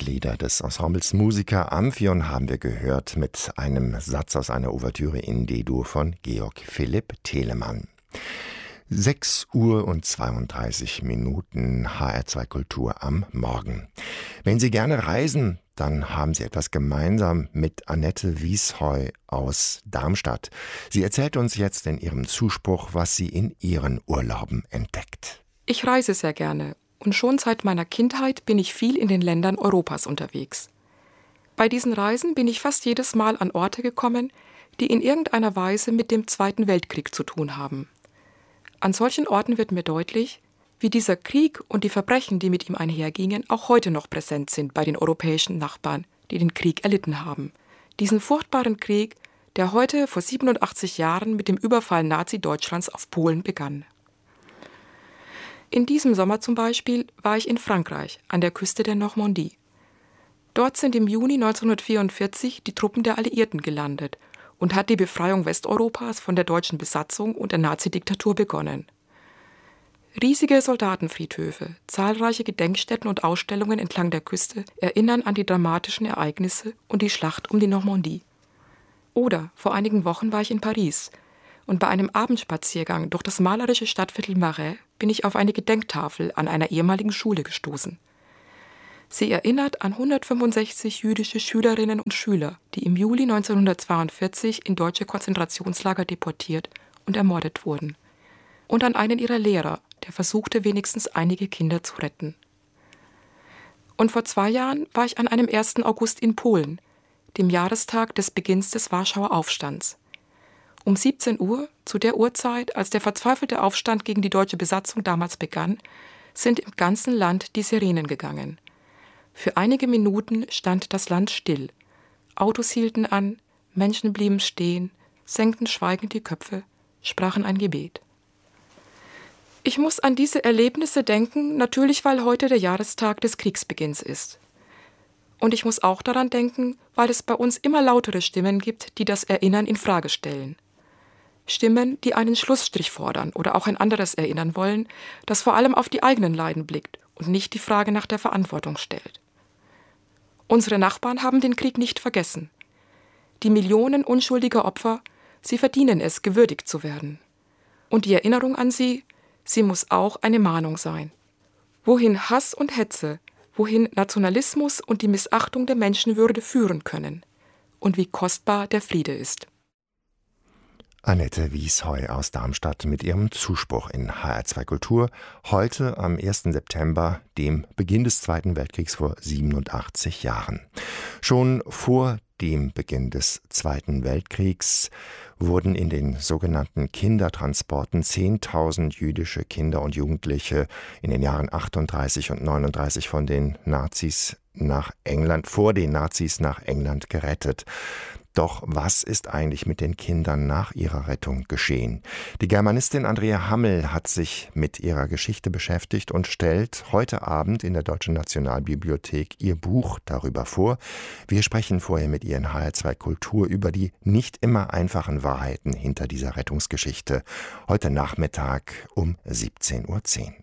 Mitglieder des Ensembles Musica Amphion haben wir gehört mit einem Satz aus einer Ouvertüre in D-Dur von Georg Philipp Telemann. 6:32 HR2 Kultur am Morgen. Wenn Sie gerne reisen, dann haben Sie etwas gemeinsam mit Annette Wiesheu aus Darmstadt. Sie erzählt uns jetzt in ihrem Zuspruch, was sie in ihren Urlauben entdeckt. Ich reise sehr gerne und schon seit meiner Kindheit bin ich viel in den Ländern Europas unterwegs. Bei diesen Reisen bin ich fast jedes Mal an Orte gekommen, die in irgendeiner Weise mit dem Zweiten Weltkrieg zu tun haben. An solchen Orten wird mir deutlich, wie dieser Krieg und die Verbrechen, die mit ihm einhergingen, auch heute noch präsent sind bei den europäischen Nachbarn, die den Krieg erlitten haben. Diesen furchtbaren Krieg, der heute vor 87 Jahren mit dem Überfall Nazi-Deutschlands auf Polen begann. In diesem Sommer zum Beispiel war ich in Frankreich, an der Küste der Normandie. Dort sind im Juni 1944 die Truppen der Alliierten gelandet und hat die Befreiung Westeuropas von der deutschen Besatzung und der Nazidiktatur begonnen. Riesige Soldatenfriedhöfe, zahlreiche Gedenkstätten und Ausstellungen entlang der Küste erinnern an die dramatischen Ereignisse und die Schlacht um die Normandie. Oder vor einigen Wochen war ich in Paris und bei einem Abendspaziergang durch das malerische Stadtviertel Marais bin ich auf eine Gedenktafel an einer ehemaligen Schule gestoßen. Sie erinnert an 165 jüdische Schülerinnen und Schüler, die im Juli 1942 in deutsche Konzentrationslager deportiert und ermordet wurden. Und an einen ihrer Lehrer, der versuchte, wenigstens einige Kinder zu retten. Und vor 2 Jahren war ich an einem 1. August in Polen, dem Jahrestag des Beginns des Warschauer Aufstands. Um 17 Uhr, zu der Uhrzeit, als der verzweifelte Aufstand gegen die deutsche Besatzung damals begann, sind im ganzen Land die Sirenen gegangen. Für einige Minuten stand das Land still. Autos hielten an, Menschen blieben stehen, senkten schweigend die Köpfe, sprachen ein Gebet. Ich muss an diese Erlebnisse denken, natürlich weil heute der Jahrestag des Kriegsbeginns ist. Und ich muss auch daran denken, weil es bei uns immer lautere Stimmen gibt, die das Erinnern in Frage stellen. Stimmen, die einen Schlussstrich fordern oder auch ein anderes erinnern wollen, das vor allem auf die eigenen Leiden blickt und nicht die Frage nach der Verantwortung stellt. Unsere Nachbarn haben den Krieg nicht vergessen. Die Millionen unschuldiger Opfer, sie verdienen es, gewürdigt zu werden. Und die Erinnerung an sie muss auch eine Mahnung sein. Wohin Hass und Hetze, wohin Nationalismus und die Missachtung der Menschenwürde führen können und wie kostbar der Friede ist. Annette Wiesheu aus Darmstadt mit ihrem Zuspruch in HR2 Kultur, heute am 1. September, dem Beginn des Zweiten Weltkriegs vor 87 Jahren. Schon vor dem Beginn des Zweiten Weltkriegs wurden in den sogenannten Kindertransporten 10.000 jüdische Kinder und Jugendliche in den Jahren 38 und 39 vor den Nazis nach England gerettet. Doch was ist eigentlich mit den Kindern nach ihrer Rettung geschehen? Die Germanistin Andrea Hammel hat sich mit ihrer Geschichte beschäftigt und stellt heute Abend in der Deutschen Nationalbibliothek ihr Buch darüber vor. Wir sprechen vorher mit ihr in HR2 Kultur über die nicht immer einfachen Wahrheiten hinter dieser Rettungsgeschichte. Heute Nachmittag um 17:10 Uhr.